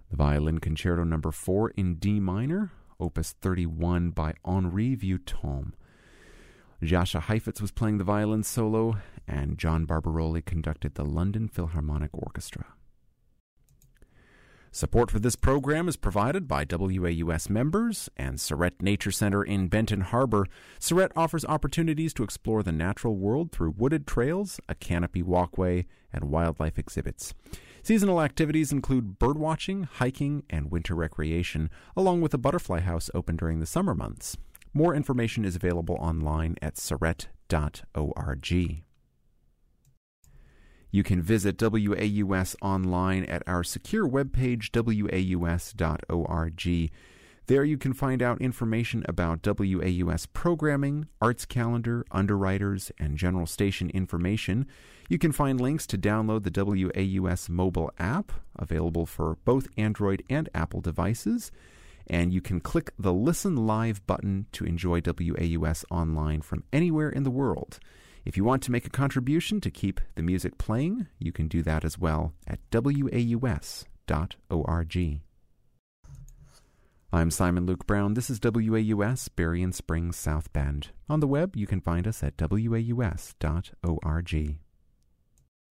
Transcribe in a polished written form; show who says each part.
Speaker 1: The Violin Concerto No. 4 in D minor, Opus 31 by Henri Vieuxtemps. Jascha Heifetz was playing the violin solo, and John Barbaroli conducted the London Philharmonic Orchestra. Support for this program is provided by WAUS members and Surrett Nature Center in Benton Harbor. Surrett offers opportunities to explore the natural world through wooded trails, a canopy walkway, and wildlife exhibits. Seasonal activities include birdwatching, hiking, and winter recreation, along with a butterfly house open during the summer months. More information is available online at surrett.org. You can visit WAUS online at our secure webpage, waus.org. There you can find out information about WAUS programming, arts calendar, underwriters, and general station information. You can find links to download the WAUS mobile app, available for both Android and Apple devices. And you can click the Listen Live button to enjoy WAUS online from anywhere in the world. If you want to make a contribution to keep the music playing, you can do that as well at waus.org. I'm Simon Luke Brown. This is WAUS, Berrien Springs, South Bend. On the web, you can find us at waus.org.